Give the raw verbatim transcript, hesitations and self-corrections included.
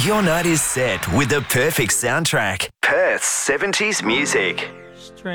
Your night is set with the perfect soundtrack. Perth's seventies music.